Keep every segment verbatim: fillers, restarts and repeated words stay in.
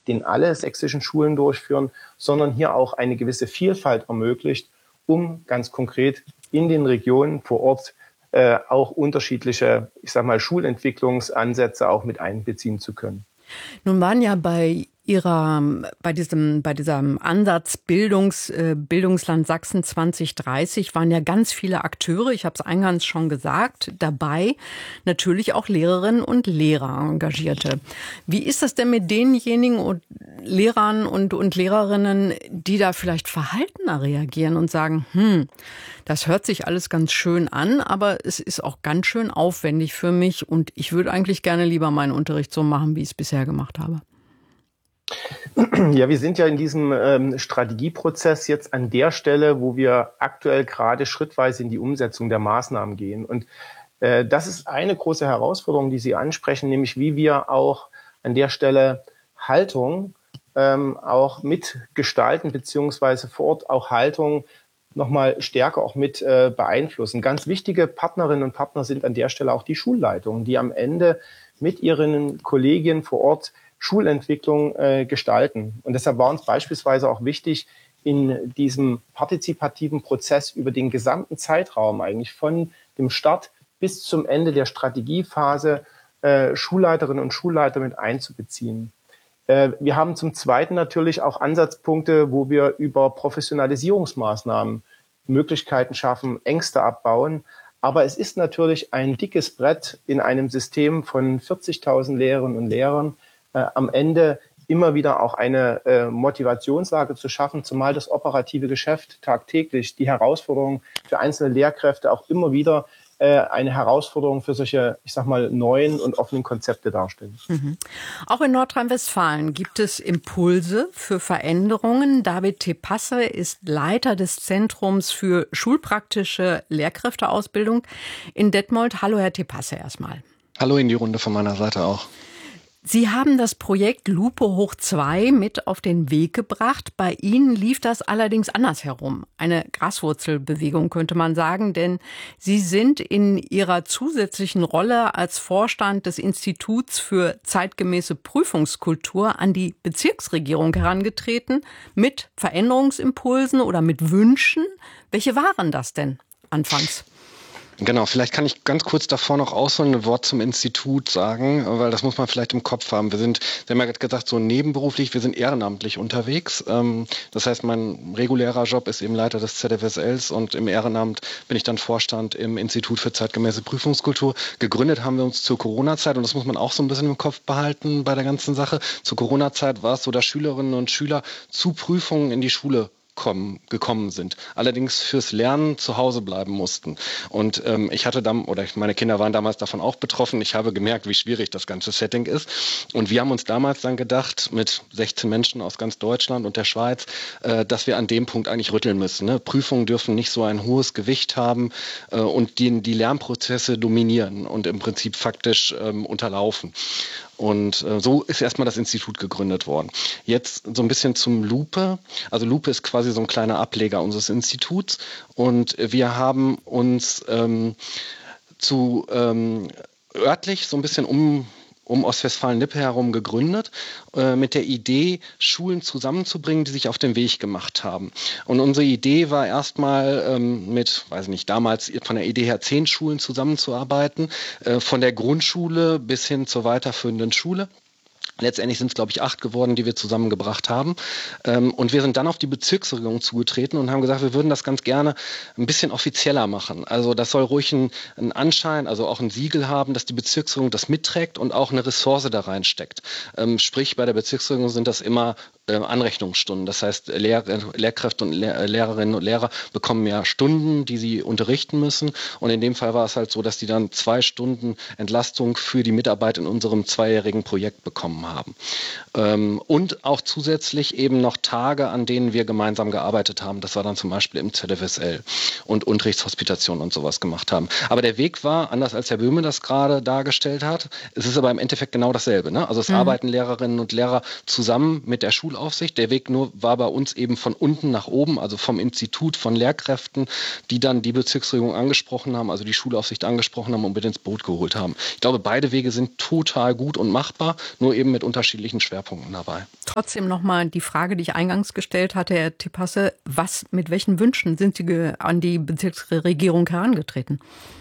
den alle sächsischen Schulen durchführen, sondern hier auch eine gewisse Vielfalt ermöglicht, um ganz konkret in den Regionen vor Ort äh, auch unterschiedliche, ich sag mal, Schulentwicklungsansätze auch mit einbeziehen zu können. Nun waren ja bei Ihrer, bei diesem, bei diesem Ansatz Bildungs, äh, Bildungsland Sachsen zwanzig dreißig waren ja ganz viele Akteure, ich habe es eingangs schon gesagt, dabei, natürlich auch Lehrerinnen und Lehrer, Engagierte. Wie ist das denn mit denjenigen und Lehrern und, und Lehrerinnen, die da vielleicht verhaltener reagieren und sagen, hm, das hört sich alles ganz schön an, aber es ist auch ganz schön aufwendig für mich und ich würde eigentlich gerne lieber meinen Unterricht so machen, wie ich es bisher gemacht habe? Ja, wir sind ja in diesem ähm, Strategieprozess jetzt an der Stelle, wo wir aktuell gerade schrittweise in die Umsetzung der Maßnahmen gehen. Und äh, das ist eine große Herausforderung, die Sie ansprechen, nämlich wie wir auch an der Stelle Haltung ähm, auch mitgestalten, beziehungsweise vor Ort auch Haltung nochmal stärker auch mit äh, beeinflussen. Ganz wichtige Partnerinnen und Partner sind an der Stelle auch die Schulleitungen, die am Ende mit ihren Kolleginnen vor Ort Schulentwicklung äh, gestalten. Und deshalb war uns beispielsweise auch wichtig, in diesem partizipativen Prozess über den gesamten Zeitraum, eigentlich von dem Start bis zum Ende der Strategiephase, äh, Schulleiterinnen und Schulleiter mit einzubeziehen. Äh, wir haben zum Zweiten natürlich auch Ansatzpunkte, wo wir über Professionalisierungsmaßnahmen Möglichkeiten schaffen, Ängste abbauen. Aber es ist natürlich ein dickes Brett in einem System von vierzigtausend Lehrerinnen und Lehrern, Äh, am Ende immer wieder auch eine äh, Motivationslage zu schaffen, zumal das operative Geschäft tagtäglich, die Herausforderung für einzelne Lehrkräfte auch immer wieder äh, eine Herausforderung für solche, ich sag mal, neuen und offenen Konzepte darstellen. Mhm. Auch in Nordrhein-Westfalen gibt es Impulse für Veränderungen. David Tepasse ist Leiter des Zentrums für schulpraktische Lehrkräfteausbildung in Detmold. Hallo, Herr Tepasse, erstmal. Hallo in die Runde von meiner Seite auch. Sie haben das Projekt Lupe hoch zwei mit auf den Weg gebracht. Bei Ihnen lief das allerdings andersherum. Eine Graswurzelbewegung könnte man sagen, denn Sie sind in Ihrer zusätzlichen Rolle als Vorstand des Instituts für zeitgemäße Prüfungskultur an die Bezirksregierung herangetreten mit Veränderungsimpulsen oder mit Wünschen. Welche waren das denn anfangs? Genau, vielleicht kann ich ganz kurz davor noch ausholen, ein Wort zum Institut sagen, weil das muss man vielleicht im Kopf haben. Wir sind, wir haben ja gerade gesagt, so nebenberuflich, wir sind ehrenamtlich unterwegs. Das heißt, mein regulärer Job ist eben Leiter des Z F S Ls und im Ehrenamt bin ich dann Vorstand im Institut für zeitgemäße Prüfungskultur. Gegründet haben wir uns zur Corona-Zeit und das muss man auch so ein bisschen im Kopf behalten bei der ganzen Sache. Zur Corona-Zeit war es so, dass Schülerinnen und Schüler zu Prüfungen in die Schule Kommen, gekommen sind, allerdings fürs Lernen zu Hause bleiben mussten. Und ähm, ich hatte dann, oder meine Kinder waren damals davon auch betroffen, ich habe gemerkt, wie schwierig das ganze Setting ist. Und wir haben uns damals dann gedacht, mit sechzehn Menschen aus ganz Deutschland und der Schweiz, äh, dass wir an dem Punkt eigentlich rütteln müssen. Ne? Prüfungen dürfen nicht so ein hohes Gewicht haben äh, und die, die Lernprozesse dominieren und im Prinzip faktisch ähm, unterlaufen. Und äh, so ist erstmal das Institut gegründet worden. Jetzt so ein bisschen zum Lupe. Also Lupe ist quasi so ein kleiner Ableger unseres Instituts. Und wir haben uns ähm, zu ähm, örtlich so ein bisschen um um Ostwestfalen-Lippe herum gegründet, äh, mit der Idee, Schulen zusammenzubringen, die sich auf den Weg gemacht haben. Und unsere Idee war erstmal ähm, mit, weiß nicht, damals von der Idee her zehn Schulen zusammenzuarbeiten, äh, von der Grundschule bis hin zur weiterführenden Schule. Letztendlich sind es, glaube ich, acht geworden, die wir zusammengebracht haben. Und wir sind dann auf die Bezirksregierung zugetreten und haben gesagt, wir würden das ganz gerne ein bisschen offizieller machen. Also das soll ruhig ein, ein Anschein, also auch ein Siegel haben, dass die Bezirksregierung das mitträgt und auch eine Ressource da reinsteckt. Sprich, bei der Bezirksregierung sind das immer Anrechnungsstunden. Das heißt, Lehr- Lehrkräfte und Lehr- Lehrerinnen und Lehrer bekommen mehr Stunden, die sie unterrichten müssen. Und in dem Fall war es halt so, dass die dann zwei Stunden Entlastung für die Mitarbeit in unserem zweijährigen Projekt bekommen haben. Ähm, und auch zusätzlich eben noch Tage, an denen wir gemeinsam gearbeitet haben. Das war dann zum Beispiel im Z F S L und Unterrichtshospitation und sowas gemacht haben. Aber der Weg war, anders als Herr Böhme das gerade dargestellt hat, es ist aber im Endeffekt genau dasselbe. Ne? Also es mhm. arbeiten Lehrerinnen und Lehrer zusammen mit der Schulaufsicht. Der Weg nur war bei uns eben von unten nach oben, also vom Institut, von Lehrkräften, die dann die Bezirksregierung angesprochen haben, also die Schulaufsicht angesprochen haben und mit ins Boot geholt haben. Ich glaube, beide Wege sind total gut und machbar, nur eben mit unterschiedlichen Schwerpunkten dabei. Trotzdem nochmal die Frage, die ich eingangs gestellt hatte, Herr Tepasse, was, mit welchen Wünschen sind Sie an die Bezirksregierung herangetreten?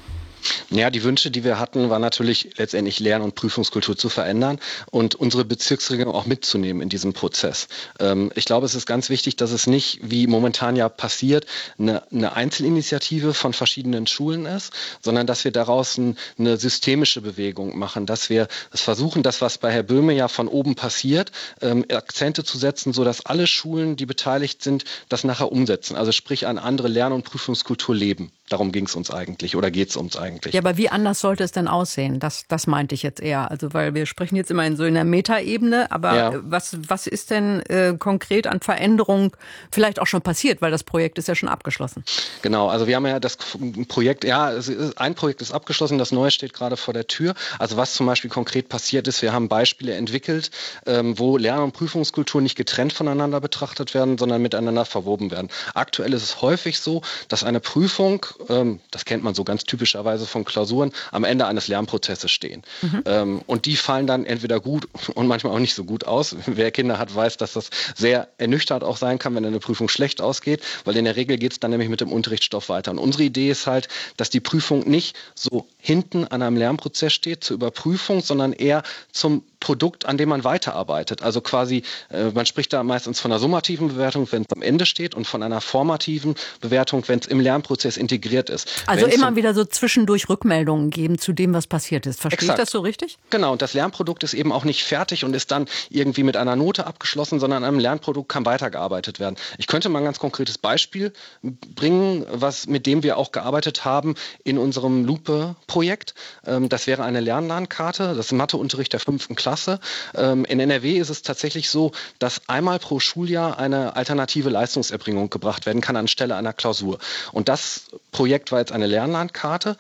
Ja, die Wünsche, die wir hatten, war natürlich letztendlich Lern- und Prüfungskultur zu verändern und unsere Bezirksregierung auch mitzunehmen in diesem Prozess. Ähm, ich glaube, es ist ganz wichtig, dass es nicht, wie momentan ja passiert, eine, eine Einzelinitiative von verschiedenen Schulen ist, sondern dass wir daraus ein, eine systemische Bewegung machen, dass wir es versuchen, das, was bei Herr Böhme ja von oben passiert, ähm, Akzente zu setzen, sodass alle Schulen, die beteiligt sind, das nachher umsetzen. Also sprich, eine andere Lern- und Prüfungskultur leben. Darum ging es uns eigentlich oder geht es uns eigentlich. Ja, aber wie anders sollte es denn aussehen? Das, das meinte ich jetzt eher. Also, weil wir sprechen jetzt immer in so einer Metaebene, aber ja. was, was ist denn äh, konkret an Veränderung vielleicht auch schon passiert? Weil das Projekt ist ja schon abgeschlossen. Genau, also wir haben ja das Projekt, ja, ein Projekt ist abgeschlossen, das neue steht gerade vor der Tür. Also was zum Beispiel konkret passiert ist, wir haben Beispiele entwickelt, ähm, wo Lern- und Prüfungskultur nicht getrennt voneinander betrachtet werden, sondern miteinander verwoben werden. Aktuell ist es häufig so, dass eine Prüfung, ähm, das kennt man so ganz typischerweise von Klausuren, am Ende eines Lernprozesses stehen. Mhm. Ähm, und die fallen dann entweder gut und manchmal auch nicht so gut aus. Wer Kinder hat, weiß, dass das sehr ernüchternd auch sein kann, wenn eine Prüfung schlecht ausgeht, weil in der Regel geht es dann nämlich mit dem Unterrichtsstoff weiter. Und unsere Idee ist halt, dass die Prüfung nicht so hinten an einem Lernprozess steht zur Überprüfung, sondern eher zum Produkt, an dem man weiterarbeitet. Also quasi, äh, man spricht da meistens von einer summativen Bewertung, wenn es am Ende steht, und von einer formativen Bewertung, wenn es im Lernprozess integriert ist. Also Wenn's immer so wieder so zwischendurch Rückmeldungen geben zu dem, was passiert ist. Verstehe ich das so richtig? Genau, und das Lernprodukt ist eben auch nicht fertig und ist dann irgendwie mit einer Note abgeschlossen, sondern an einem Lernprodukt kann weitergearbeitet werden. Ich könnte mal ein ganz konkretes Beispiel bringen, was, mit dem wir auch gearbeitet haben in unserem Lupe-Projekt. Ähm, das wäre eine Lernlandkarte, das ist Matheunterricht der fünften Klasse. In N R W ist es tatsächlich so, dass einmal pro Schuljahr eine alternative Leistungserbringung gebracht werden kann anstelle einer Klausur. Und das Projekt war jetzt eine Lernlandkarte,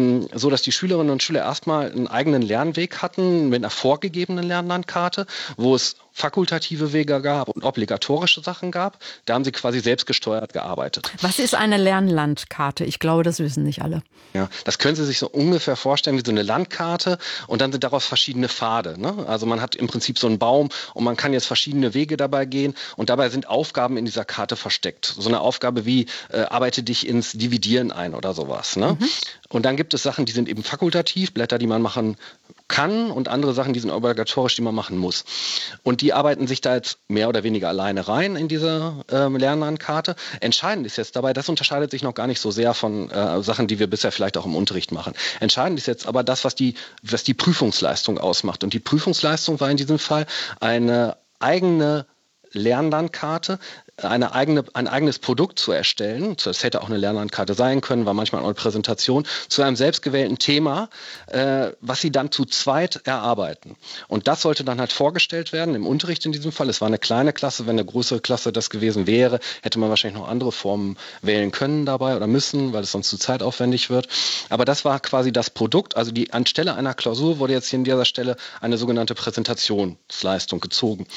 so dass die Schülerinnen und Schüler erstmal einen eigenen Lernweg hatten mit einer vorgegebenen Lernlandkarte, wo es fakultative Wege gab und obligatorische Sachen gab. Da haben sie quasi selbstgesteuert gearbeitet. Was ist eine Lernlandkarte? Ich glaube, das wissen nicht alle. Ja, das können Sie sich so ungefähr vorstellen wie so eine Landkarte, und dann sind daraus verschiedene Pfade, ne? Also man hat im Prinzip so einen Baum und man kann jetzt verschiedene Wege dabei gehen, und dabei sind Aufgaben in dieser Karte versteckt. So eine Aufgabe wie äh, arbeite dich ins Dividieren ein oder sowas, ne? Mhm. Und dann gibt es Sachen, die sind eben fakultativ, Blätter, die man machen kann, und andere Sachen, die sind obligatorisch, die man machen muss. Und die arbeiten sich da jetzt mehr oder weniger alleine rein in diese ähm, Lernlandkarte. Entscheidend ist jetzt dabei, das unterscheidet sich noch gar nicht so sehr von äh, Sachen, die wir bisher vielleicht auch im Unterricht machen. Entscheidend ist jetzt aber das, was die, was die Prüfungsleistung ausmacht. Und die Prüfungsleistung war in diesem Fall eine eigene Lernlandkarte, eine eigene, ein eigenes Produkt zu erstellen. Das hätte auch eine Lernlandkarte sein können, war manchmal auch eine Präsentation, zu einem selbstgewählten Thema, äh, was sie dann zu zweit erarbeiten. Und das sollte dann halt vorgestellt werden, im Unterricht in diesem Fall. Es war eine kleine Klasse, wenn eine größere Klasse das gewesen wäre, hätte man wahrscheinlich noch andere Formen wählen können dabei oder müssen, weil es sonst zu zeitaufwendig wird. Aber das war quasi das Produkt. Also die, anstelle einer Klausur wurde jetzt hier an dieser Stelle eine sogenannte Präsentationsleistung gezogen,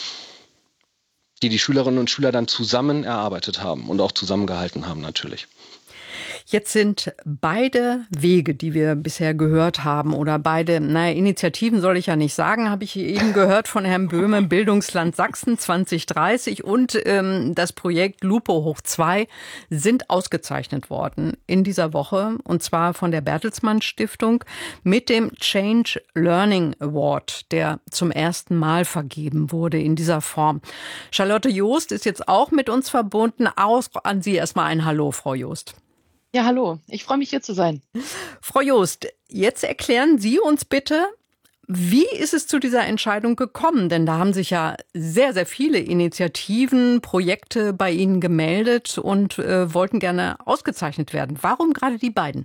die die Schülerinnen und Schüler dann zusammen erarbeitet haben und auch zusammengehalten haben natürlich. Jetzt sind beide Wege, die wir bisher gehört haben, oder beide, naja, Initiativen soll ich ja nicht sagen, habe ich eben gehört von Herrn Böhme, Bildungsland Sachsen zwanzig dreißig und ähm, das Projekt Lupe hoch zwei sind ausgezeichnet worden in dieser Woche, und zwar von der Bertelsmann Stiftung mit dem Change Learning Award, der zum ersten Mal vergeben wurde in dieser Form. Charlotte Joost ist jetzt auch mit uns verbunden. Auch an Sie erstmal ein Hallo, Frau Joost. Ja, hallo. Ich freue mich, hier zu sein. Frau Joost, jetzt erklären Sie uns bitte, wie ist es zu dieser Entscheidung gekommen? Denn da haben sich ja sehr, sehr viele Initiativen, Projekte bei Ihnen gemeldet und äh, wollten gerne ausgezeichnet werden. Warum gerade die beiden?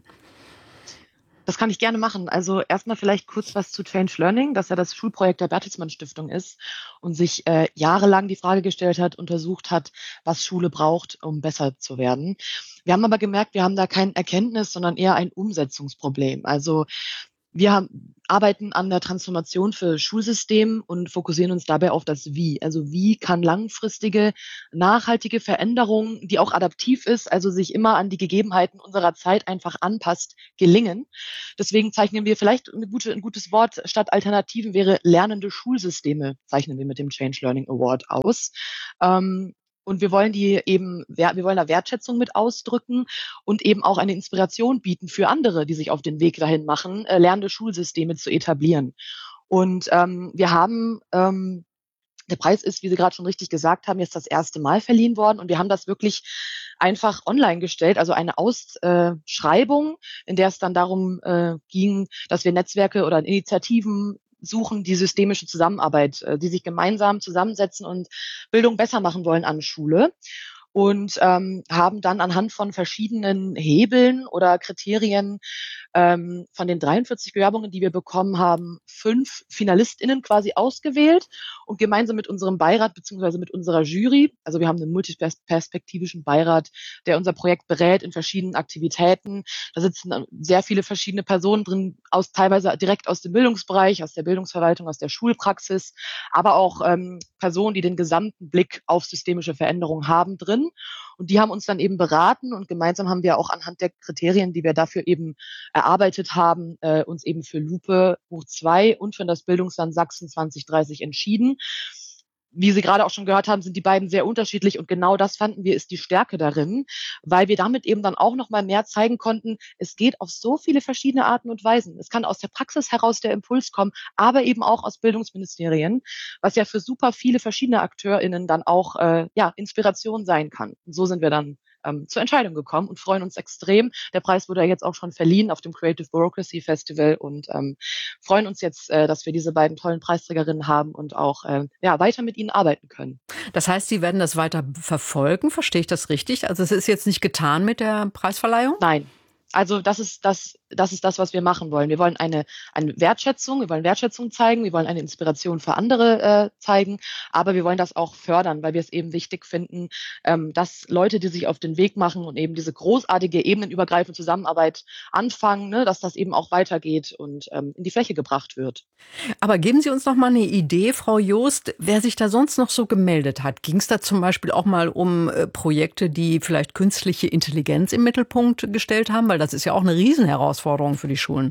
Das kann ich gerne machen. Also erstmal vielleicht kurz was zu Change Learning, das ja das Schulprojekt der Bertelsmann Stiftung ist und sich äh, jahrelang die Frage gestellt hat, untersucht hat, was Schule braucht, um besser zu werden. Wir haben aber gemerkt, wir haben da kein Erkenntnis, sondern eher ein Umsetzungsproblem. Also wir haben, arbeiten an der Transformation für Schulsystem und fokussieren uns dabei auf das Wie. Also wie kann langfristige, nachhaltige Veränderung, die auch adaptiv ist, also sich immer an die Gegebenheiten unserer Zeit einfach anpasst, gelingen. Deswegen zeichnen wir vielleicht eine gute, ein gutes Wort statt Alternativen wäre lernende Schulsysteme, zeichnen wir mit dem Change Learning Award aus. Ähm, Und wir wollen die eben, wir wollen da Wertschätzung mit ausdrücken und eben auch eine Inspiration bieten für andere, die sich auf den Weg dahin machen, äh, lernende Schulsysteme zu etablieren. Und ähm, wir haben, ähm, der Preis ist, wie Sie gerade schon richtig gesagt haben, jetzt das erste Mal verliehen worden und wir haben das wirklich einfach online gestellt, also eine Ausschreibung, in der es dann darum äh, ging, dass wir Netzwerke oder Initiativen suchen, die systemische Zusammenarbeit, äh, die sich gemeinsam zusammensetzen und Bildung besser machen wollen an Schule. Und ähm, haben dann anhand von verschiedenen Hebeln oder Kriterien ähm, von den dreiundvierzig Bewerbungen, die wir bekommen haben, fünf FinalistInnen quasi ausgewählt und gemeinsam mit unserem Beirat beziehungsweise mit unserer Jury, also wir haben einen multiperspektivischen Beirat, der unser Projekt berät in verschiedenen Aktivitäten. Da sitzen sehr viele verschiedene Personen drin, aus teilweise direkt aus dem Bildungsbereich, aus der Bildungsverwaltung, aus der Schulpraxis, aber auch ähm, Personen, die den gesamten Blick auf systemische Veränderungen haben, drin. Und die haben uns dann eben beraten und gemeinsam haben wir auch anhand der Kriterien, die wir dafür eben erarbeitet haben, äh, uns eben für Lupe hoch zwei und für das Bildungsland Sachsen zwanzig dreißig entschieden. Wie Sie gerade auch schon gehört haben, sind die beiden sehr unterschiedlich und genau das fanden wir ist die Stärke darin, weil wir damit eben dann auch noch mal mehr zeigen konnten, es geht auf so viele verschiedene Arten und Weisen. Es kann aus der Praxis heraus der Impuls kommen, aber eben auch aus Bildungsministerien, was ja für super viele verschiedene AkteurInnen dann auch äh, ja, Inspiration sein kann. Und so sind wir dann ähm, zur Entscheidung gekommen und freuen uns extrem. Der Preis wurde ja jetzt auch schon verliehen auf dem Creative Bureaucracy Festival und ähm, freuen uns jetzt, äh, dass wir diese beiden tollen Preisträgerinnen haben und auch äh, ja, weiter mit ihnen arbeiten können. Das heißt, Sie werden das weiter verfolgen, verstehe ich das richtig? Also es ist jetzt nicht getan mit der Preisverleihung? Nein. Also das ist das, das ist das, was wir machen wollen. Wir wollen eine, eine Wertschätzung, wir wollen Wertschätzung zeigen, wir wollen eine Inspiration für andere äh, zeigen, aber wir wollen das auch fördern, weil wir es eben wichtig finden, ähm, dass Leute, die sich auf den Weg machen und eben diese großartige ebenenübergreifende Zusammenarbeit anfangen, ne, dass das eben auch weitergeht und ähm, in die Fläche gebracht wird. Aber geben Sie uns noch mal eine Idee, Frau Joost, wer sich da sonst noch so gemeldet hat. Ging es da zum Beispiel auch mal um äh, Projekte, die vielleicht künstliche Intelligenz im Mittelpunkt gestellt haben? Weil das ist ja auch eine Riesenherausforderung für die Schulen.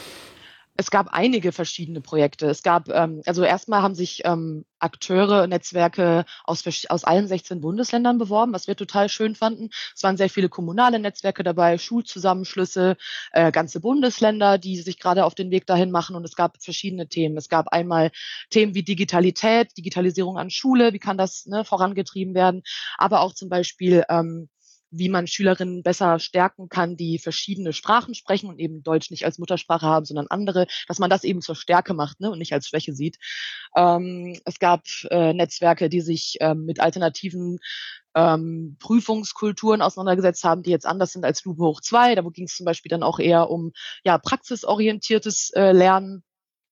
Es gab einige verschiedene Projekte. Es gab, ähm, also erstmal haben sich ähm, Akteure, Netzwerke aus, aus allen sechzehn Bundesländern beworben, was wir total schön fanden. Es waren sehr viele kommunale Netzwerke dabei, Schulzusammenschlüsse, äh, ganze Bundesländer, die sich gerade auf den Weg dahin machen. Und es gab verschiedene Themen. Es gab einmal Themen wie Digitalität, Digitalisierung an Schule, wie kann das ne, vorangetrieben werden, aber auch zum Beispiel ähm, wie man Schülerinnen besser stärken kann, die verschiedene Sprachen sprechen und eben Deutsch nicht als Muttersprache haben, sondern andere, dass man das eben zur Stärke macht, ne, und nicht als Schwäche sieht. Ähm, es gab äh, Netzwerke, die sich ähm, mit alternativen ähm, Prüfungskulturen auseinandergesetzt haben, die jetzt anders sind als Lupe hoch zwei. Da ging es zum Beispiel dann auch eher um ja praxisorientiertes äh, Lernen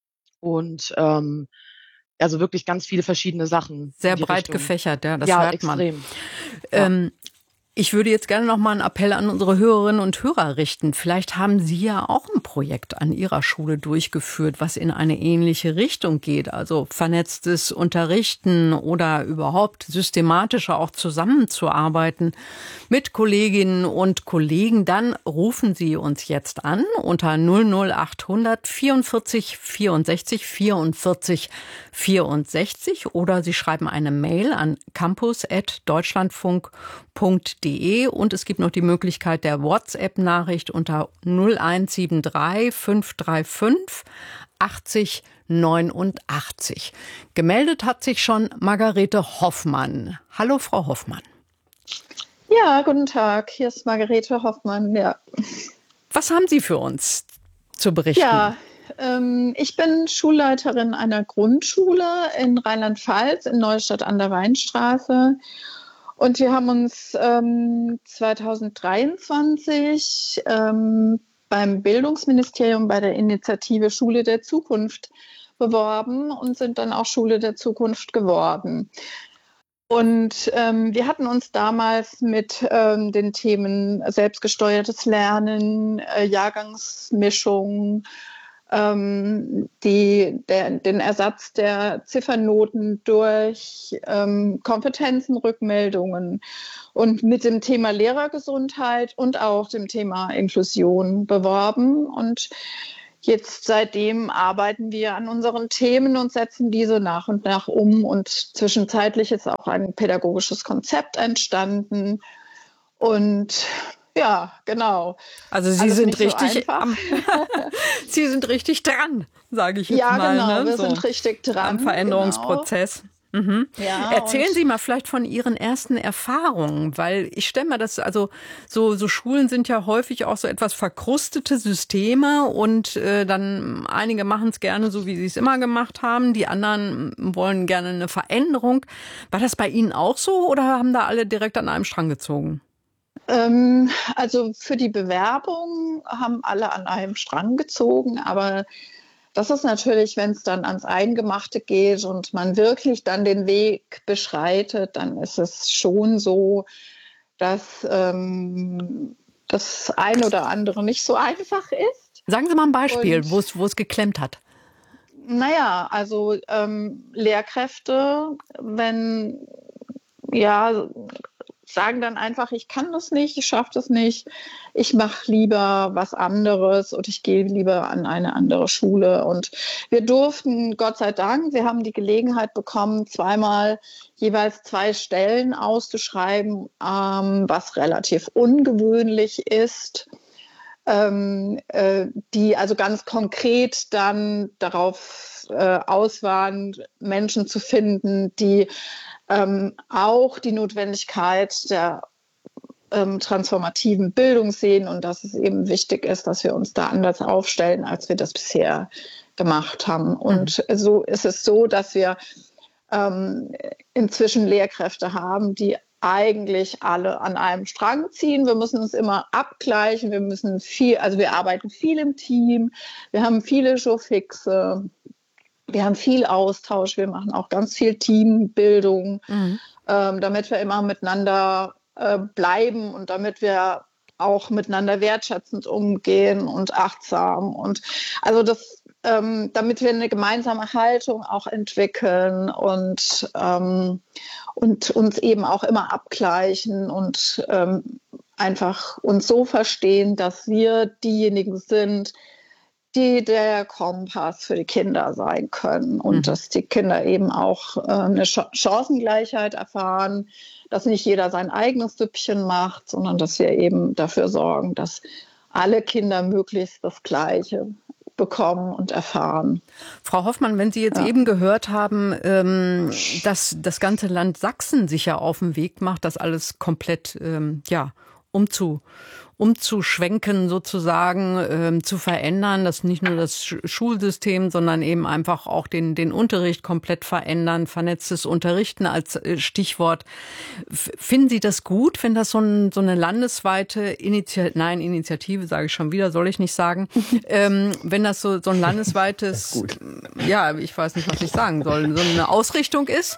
und ähm, also wirklich ganz viele verschiedene Sachen. Sehr breit Richtung. gefächert, ja, das ja, hört extrem. man. Ja. Ähm, Ich würde jetzt gerne noch mal einen Appell an unsere Hörerinnen und Hörer richten. Vielleicht haben Sie ja auch ein Projekt an Ihrer Schule durchgeführt, was in eine ähnliche Richtung geht. Also vernetztes Unterrichten oder überhaupt systematischer auch zusammenzuarbeiten mit Kolleginnen und Kollegen. Dann rufen Sie uns jetzt an unter null null achthundert vierundvierzig vierundsechzig vierundvierzig vierundsechzig oder Sie schreiben eine Mail an campus at deutschlandfunk punkt de und es gibt noch die Möglichkeit der WhatsApp-Nachricht unter null eins sieben drei fünf drei fünf achtzig neunundachtzig. Gemeldet hat sich schon Margarete Hoffmann. Hallo, Frau Hoffmann. Ja, guten Tag. Hier ist Margarete Hoffmann. Ja. Was haben Sie für uns zu berichten? Ja, ähm, ich bin Schulleiterin einer Grundschule in Rheinland-Pfalz in Neustadt an der Weinstraße. Und wir haben uns ähm, zwanzig dreiundzwanzig ähm, beim Bildungsministerium bei der Initiative Schule der Zukunft beworben und sind dann auch Schule der Zukunft geworden. Und ähm, wir hatten uns damals mit ähm, den Themen selbstgesteuertes Lernen, äh, Jahrgangsmischung, ähm, die, der, den Ersatz der Ziffernoten durch ähm, Kompetenzenrückmeldungen und mit dem Thema Lehrergesundheit und auch dem Thema Inklusion beworben. Und jetzt seitdem arbeiten wir an unseren Themen und setzen diese nach und nach um. Und zwischenzeitlich ist auch ein pädagogisches Konzept entstanden. Und ja, genau. Also Sie Alles sind nicht so richtig, einfach. am, Sie sind richtig dran, sage ich jetzt Ja, mal. genau, ne? wir so sind richtig dran. Am Veränderungsprozess. Mhm. Ja, Erzählen und Sie mal vielleicht von Ihren ersten Erfahrungen, weil ich stelle mir das, also so, so Schulen sind ja häufig auch so etwas verkrustete Systeme und äh, dann einige machen es gerne so, wie sie es immer gemacht haben, die anderen wollen gerne eine Veränderung. War das bei Ihnen auch so oder haben da alle direkt an einem Strang gezogen? Ähm, also für die Bewerbung haben alle an einem Strang gezogen, aber das ist natürlich, wenn es dann ans Eingemachte geht und man wirklich dann den Weg beschreitet, dann ist es schon so, dass ähm, das ein oder andere nicht so einfach ist. Sagen Sie mal ein Beispiel, Und wo es wo es geklemmt hat. naja, also ähm, Lehrkräfte, wenn ja, sagen dann einfach, ich kann das nicht, ich schaffe das nicht, ich mache lieber was anderes und ich gehe lieber an eine andere Schule. Und wir durften, Gott sei Dank, wir haben die Gelegenheit bekommen, zweimal jeweils zwei Stellen auszuschreiben, ähm, was relativ ungewöhnlich ist. Ähm, äh, die also ganz konkret dann darauf äh, aus waren, Menschen zu finden, die ähm, auch die Notwendigkeit der ähm, transformativen Bildung sehen und dass es eben wichtig ist, dass wir uns da anders aufstellen, als wir das bisher gemacht haben. Und mhm. so ist es so, dass wir ähm, inzwischen Lehrkräfte haben, die eigentlich alle an einem Strang ziehen. Wir müssen uns immer abgleichen. Wir müssen viel, also wir arbeiten viel im Team. Wir haben viele Showfixe. Wir haben viel Austausch. Wir machen auch ganz viel Teambildung, mhm. ähm, damit wir immer miteinander äh, bleiben und damit wir auch miteinander wertschätzend umgehen und achtsam. Und also das, ähm, damit wir eine gemeinsame Haltung auch entwickeln und, ähm, und uns eben auch immer abgleichen und ähm, einfach uns so verstehen, dass wir diejenigen sind, die der Kompass für die Kinder sein können und mhm. dass die Kinder eben auch äh, eine Ch- Chancengleichheit erfahren, dass nicht jeder sein eigenes Süppchen macht, sondern dass wir eben dafür sorgen, dass alle Kinder möglichst das Gleiche bekommen und erfahren. Frau Hoffmann, wenn Sie jetzt ja. eben gehört haben, ähm, dass das ganze Land Sachsen sich ja auf den Weg macht, das alles komplett ähm, ja, umzu umzuschwenken sozusagen, ähm, zu verändern, dass nicht nur das Sch- Schulsystem, sondern eben einfach auch den den Unterricht komplett verändern, vernetztes Unterrichten als äh, Stichwort. F- finden Sie das gut, wenn das so, ein, so eine landesweite Initiative, nein, Initiative sage ich schon wieder, soll ich nicht sagen, ähm, wenn das so, so ein landesweites, ja, ich weiß nicht, was ich sagen soll, so eine Ausrichtung ist?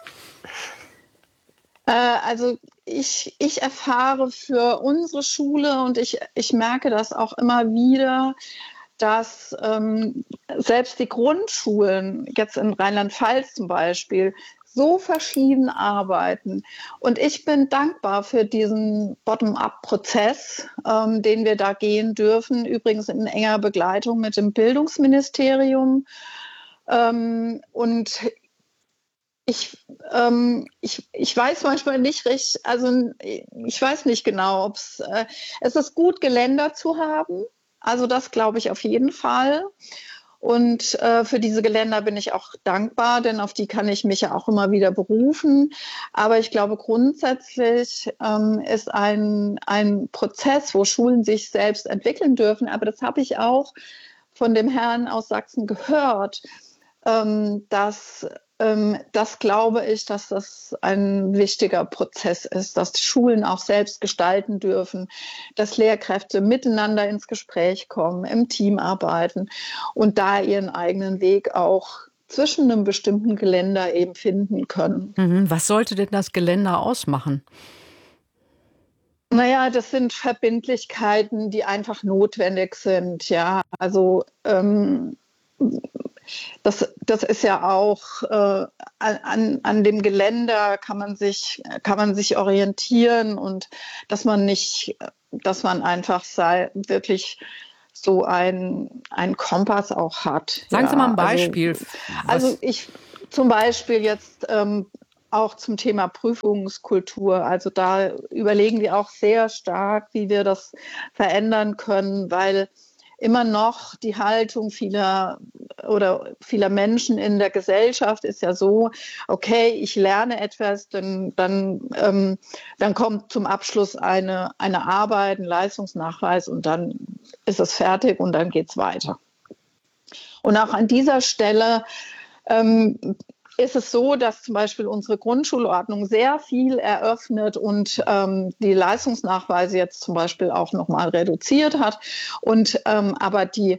Äh, also Ich, ich erfahre für unsere Schule und ich, ich merke das auch immer wieder, dass ähm, selbst die Grundschulen, jetzt in Rheinland-Pfalz zum Beispiel, so verschieden arbeiten. Und ich bin dankbar für diesen Bottom-up-Prozess, ähm, den wir da gehen dürfen, übrigens in enger Begleitung mit dem Bildungsministerium. Ähm, und Ich, ähm, ich, ich weiß manchmal nicht richtig, also ich weiß nicht genau, ob es, äh, es ist gut, Geländer zu haben. Also das glaube ich auf jeden Fall. Und äh, für diese Geländer bin ich auch dankbar, denn auf die kann ich mich ja auch immer wieder berufen. Aber ich glaube, grundsätzlich ähm, ist ein, ein Prozess, wo Schulen sich selbst entwickeln dürfen. Aber das habe ich auch von dem Herrn aus Sachsen gehört, ähm, dass Das glaube ich, dass das ein wichtiger Prozess ist, dass die Schulen auch selbst gestalten dürfen, dass Lehrkräfte miteinander ins Gespräch kommen, im Team arbeiten und da ihren eigenen Weg auch zwischen einem bestimmten Geländer eben finden können. Was sollte denn das Geländer ausmachen? Naja, das sind Verbindlichkeiten, die einfach notwendig sind. Ja, also ähm, das, das ist ja auch äh, an, an dem Geländer kann man sich, kann man sich orientieren und dass man nicht, dass man einfach sei, wirklich so ein, ein Kompass auch hat. Sagen ja, Sie mal ein Beispiel. Also, also ich zum Beispiel jetzt ähm, auch zum Thema Prüfungskultur. Also da überlegen wir auch sehr stark, wie wir das verändern können, weil immer noch die Haltung vieler oder vieler Menschen in der Gesellschaft ist ja so, okay, ich lerne etwas, dann, dann, ähm, dann kommt zum Abschluss eine, eine Arbeit, ein Leistungsnachweis und dann ist es fertig und dann geht's weiter. Und auch an dieser Stelle ähm, ist es so, dass zum Beispiel unsere Grundschulordnung sehr viel eröffnet und ähm, die Leistungsnachweise jetzt zum Beispiel auch nochmal reduziert hat. Und ähm, aber die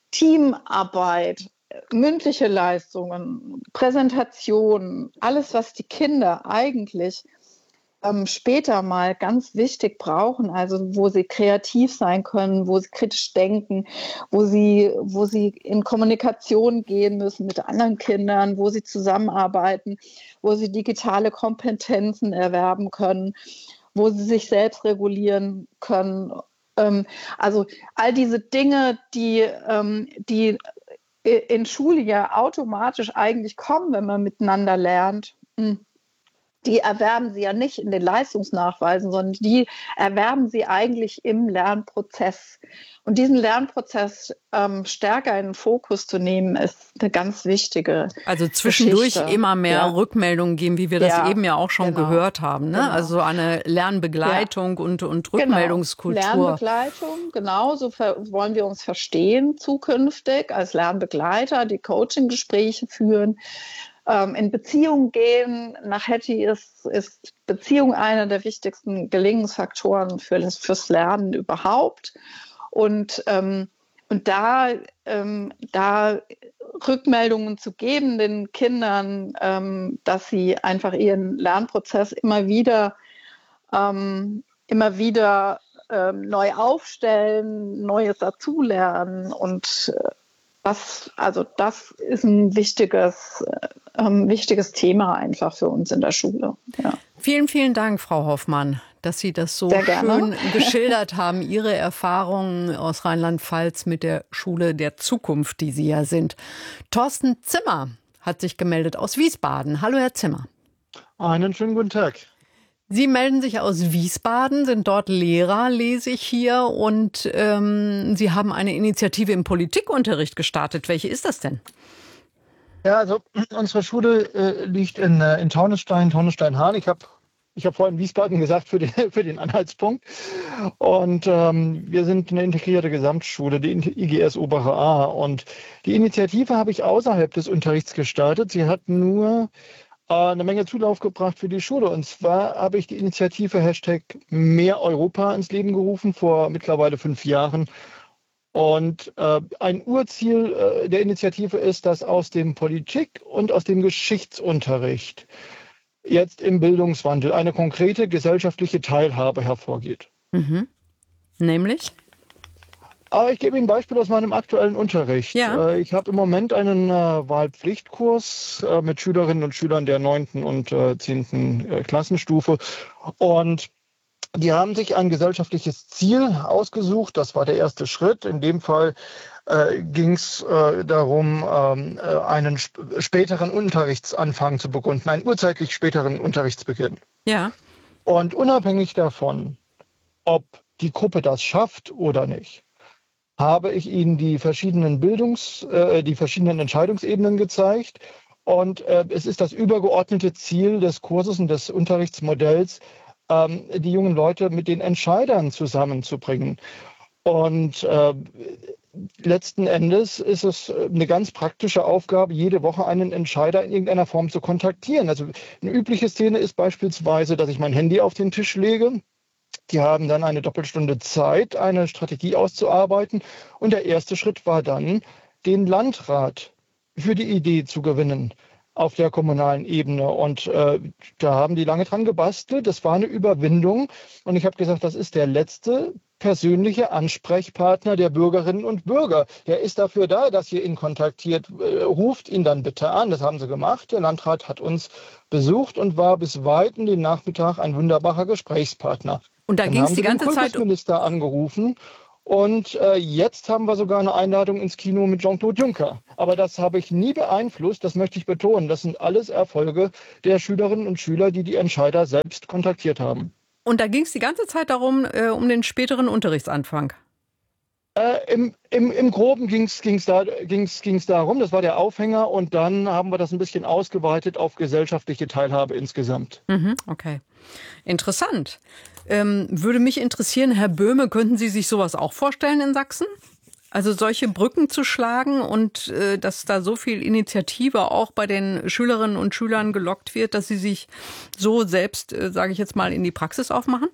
Teamarbeit, mündliche Leistungen, Präsentationen, alles, was die Kinder eigentlich ähm, später mal ganz wichtig brauchen, also wo sie kreativ sein können, wo sie kritisch denken, wo sie, wo sie in Kommunikation gehen müssen mit anderen Kindern, wo sie zusammenarbeiten, wo sie digitale Kompetenzen erwerben können, wo sie sich selbst regulieren können. Ähm, also all diese Dinge, die, ähm, die in Schule ja automatisch eigentlich kommen, wenn man miteinander lernt, die erwerben sie ja nicht in den Leistungsnachweisen, sondern die erwerben sie eigentlich im Lernprozess. Und diesen Lernprozess ähm, stärker in den Fokus zu nehmen, ist eine ganz wichtige Also zwischendurch Geschichte. immer mehr ja. Rückmeldungen geben, wie wir das ja, eben ja auch schon genau. gehört haben. Ne? Genau. Also eine Lernbegleitung ja. und, und Rückmeldungskultur. Genau. Lernbegleitung, genau, so wollen wir uns verstehen zukünftig als Lernbegleiter, die Coaching-Gespräche führen, in Beziehung gehen. Nach Hattie ist, ist Beziehung einer der wichtigsten Gelingensfaktoren für das, fürs Lernen überhaupt. Und, ähm, und da, ähm, da Rückmeldungen zu geben den Kindern, ähm, dass sie einfach ihren Lernprozess immer wieder, ähm, immer wieder ähm, neu aufstellen, Neues dazulernen und äh, Das, also das ist ein wichtiges, ähm, wichtiges Thema einfach für uns in der Schule. Ja. Vielen, vielen Dank, Frau Hoffmann, dass Sie das so schön geschildert haben, Ihre Erfahrungen aus Rheinland-Pfalz mit der Schule der Zukunft, die Sie ja sind. Thorsten Zimmer hat sich gemeldet aus Wiesbaden. Hallo, Herr Zimmer. Einen schönen guten Tag. Sie melden sich aus Wiesbaden, sind dort Lehrer, lese ich hier, und ähm, Sie haben eine Initiative im Politikunterricht gestartet. Welche ist das denn? Ja, also unsere Schule äh, liegt in, äh, in Taunusstein, Taunusstein-Hahn. Ich habe ich hab vorhin Wiesbaden gesagt für den, für den Anhaltspunkt. Und ähm, wir sind eine integrierte Gesamtschule, die I G S Obere A. Und die Initiative habe ich außerhalb des Unterrichts gestartet. Sie hat nur eine Menge Zulauf gebracht für die Schule. Und zwar habe ich die Initiative Hashtag Mehr Europa ins Leben gerufen vor mittlerweile fünf Jahren. Und äh, ein Urziel äh, der Initiative ist, dass aus dem Politik- und aus dem Geschichtsunterricht jetzt im Bildungswandel eine konkrete gesellschaftliche Teilhabe hervorgeht. Mhm. Nämlich? Aber ich gebe Ihnen ein Beispiel aus meinem aktuellen Unterricht. Ja. Ich habe im Moment einen äh, Wahlpflichtkurs äh, mit Schülerinnen und Schülern der neunten und äh, zehnten Äh, Klassenstufe. Und die haben sich ein gesellschaftliches Ziel ausgesucht. Das war der erste Schritt. In dem Fall äh, ging es äh, darum, ähm, äh, einen sp späteren Unterrichtsanfang zu begründen, einen urzeitlich späteren Unterrichtsbeginn. Ja. Und unabhängig davon, ob die Gruppe das schafft oder nicht, habe ich Ihnen die verschiedenen Bildungs-, äh, die verschiedenen Entscheidungsebenen gezeigt. Und äh, es ist das übergeordnete Ziel des Kurses und des Unterrichtsmodells, ähm, die jungen Leute mit den Entscheidern zusammenzubringen. Und äh, letzten Endes ist es eine ganz praktische Aufgabe, jede Woche einen Entscheider in irgendeiner Form zu kontaktieren. Also eine übliche Szene ist beispielsweise, dass ich mein Handy auf den Tisch lege. Die haben dann eine Doppelstunde Zeit, eine Strategie auszuarbeiten. Und der erste Schritt war dann, den Landrat für die Idee zu gewinnen auf der kommunalen Ebene. Und äh, da haben die lange dran gebastelt. Das war eine Überwindung. Und ich habe gesagt, das ist der letzte persönliche Ansprechpartner der Bürgerinnen und Bürger. Er ist dafür da, dass ihr ihn kontaktiert. Ruft ihn dann bitte an. Das haben sie gemacht. Der Landrat hat uns besucht und war bis weit in den Nachmittag ein wunderbarer Gesprächspartner. Und da ging es die ganze Zeit. Dann haben sie den Kultusminister angerufen. Und äh, jetzt haben wir sogar eine Einladung ins Kino mit Jean-Claude Juncker. Aber das habe ich nie beeinflusst, das möchte ich betonen. Das sind alles Erfolge der Schülerinnen und Schüler, die die Entscheider selbst kontaktiert haben. Und da ging es die ganze Zeit darum, äh, um den späteren Unterrichtsanfang. Äh, im, im, Im Groben ging es ging's da, ging's, ging's darum, das war der Aufhänger. Und dann haben wir das ein bisschen ausgeweitet auf gesellschaftliche Teilhabe insgesamt. Mhm, okay, interessant. Ähm, würde mich interessieren, Herr Böhme, könnten Sie sich sowas auch vorstellen in Sachsen? Also solche Brücken zu schlagen und äh, dass da so viel Initiative auch bei den Schülerinnen und Schülern gelockt wird, dass sie sich so selbst, äh, sage ich jetzt mal, in die Praxis aufmachen?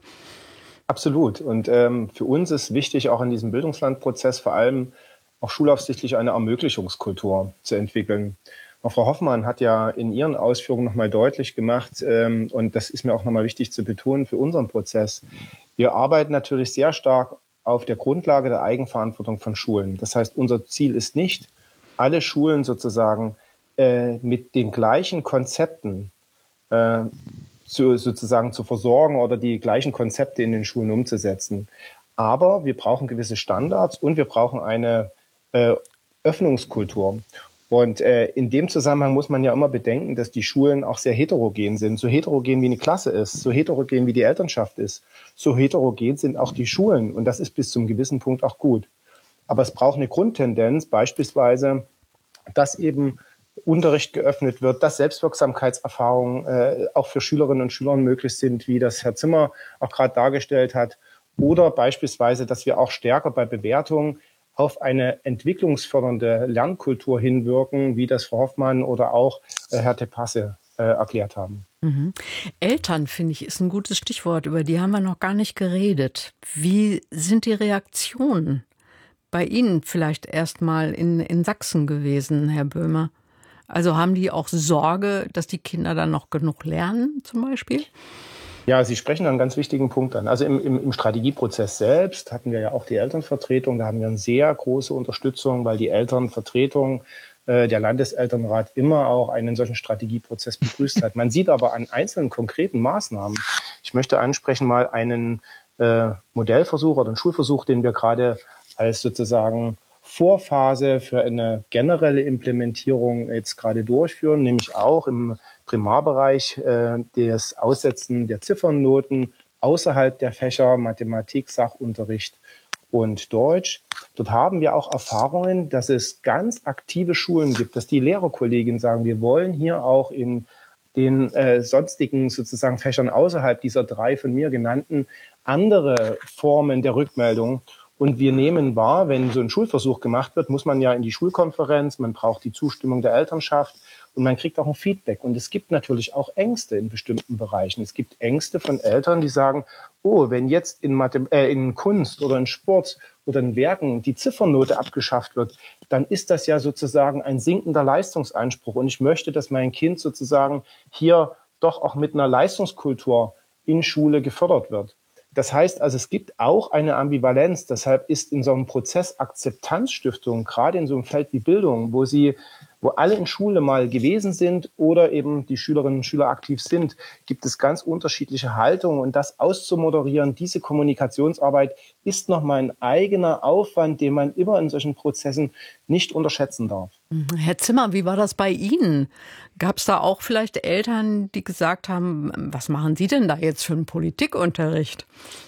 Absolut. Und ähm, für uns ist wichtig, auch in diesem Bildungslandprozess vor allem auch schulaufsichtlich eine Ermöglichungskultur zu entwickeln. Auch Frau Hoffmann hat ja in ihren Ausführungen nochmal deutlich gemacht, ähm, und das ist mir auch nochmal wichtig zu betonen für unseren Prozess. Wir arbeiten natürlich sehr stark auf der Grundlage der Eigenverantwortung von Schulen. Das heißt, unser Ziel ist nicht, alle Schulen sozusagen äh, mit den gleichen Konzepten äh, zu, sozusagen zu versorgen oder die gleichen Konzepte in den Schulen umzusetzen. Aber wir brauchen gewisse Standards und wir brauchen eine äh, Öffnungskultur. Und äh, in dem Zusammenhang muss man ja immer bedenken, dass die Schulen auch sehr heterogen sind. So heterogen wie eine Klasse ist, so heterogen wie die Elternschaft ist, so heterogen sind auch die Schulen. Und das ist bis zum gewissen Punkt auch gut. Aber es braucht eine Grundtendenz, beispielsweise, dass eben Unterricht geöffnet wird, dass Selbstwirksamkeitserfahrungen äh, auch für Schülerinnen und Schüler möglich sind, wie das Herr Zimmer auch gerade dargestellt hat. Oder beispielsweise, dass wir auch stärker bei Bewertungen auf eine entwicklungsfördernde Lernkultur hinwirken, wie das Frau Hoffmann oder auch äh, Herr Tepasse äh, erklärt haben. Mhm. Eltern, finde ich, ist ein gutes Stichwort. Über die haben wir noch gar nicht geredet. Wie sind die Reaktionen bei Ihnen vielleicht erstmal in, in Sachsen gewesen, Herr Böhme? Also haben die auch Sorge, dass die Kinder dann noch genug lernen, zum Beispiel? Ja, Sie sprechen einen ganz wichtigen Punkt an. Also im, im, im Strategieprozess selbst hatten wir ja auch die Elternvertretung. Da haben wir eine sehr große Unterstützung, weil die Elternvertretung, äh, der Landeselternrat immer auch einen solchen Strategieprozess begrüßt hat. Man sieht aber an einzelnen konkreten Maßnahmen, ich möchte ansprechen mal einen äh, Modellversuch oder einen Schulversuch, den wir gerade als sozusagen Vorphase für eine generelle Implementierung jetzt gerade durchführen, nämlich auch im Primarbereich äh, das Aussetzen der Ziffernnoten außerhalb der Fächer Mathematik, Sachunterricht und Deutsch. Dort haben wir auch Erfahrungen, dass es ganz aktive Schulen gibt, dass die Lehrerkolleginnen sagen, wir wollen hier auch in den äh, sonstigen sozusagen Fächern außerhalb dieser drei von mir genannten andere Formen der Rückmeldung. Und wir nehmen wahr, wenn so ein Schulversuch gemacht wird, muss man ja in die Schulkonferenz, man braucht die Zustimmung der Elternschaft und man kriegt auch ein Feedback. Und es gibt natürlich auch Ängste in bestimmten Bereichen. Es gibt Ängste von Eltern, die sagen, oh, wenn jetzt in, Mathe, äh, in Kunst oder in Sport oder in Werken die Ziffernote abgeschafft wird, dann ist das ja sozusagen ein sinkender Leistungsanspruch. Und ich möchte, dass mein Kind sozusagen hier doch auch mit einer Leistungskultur in Schule gefördert wird. Das heißt also, es gibt auch eine Ambivalenz. Deshalb ist in so einem Prozess Akzeptanzstiftung, gerade in so einem Feld wie Bildung, wo sie, wo alle in Schule mal gewesen sind oder eben die Schülerinnen und Schüler aktiv sind, gibt es ganz unterschiedliche Haltungen. Und das auszumoderieren, diese Kommunikationsarbeit ist nochmal ein eigener Aufwand, den man immer in solchen Prozessen nicht unterschätzen darf. Herr Zimmer, wie war das bei Ihnen? Gab es da auch vielleicht Eltern, die gesagt haben, was machen Sie denn da jetzt für einen Politikunterricht?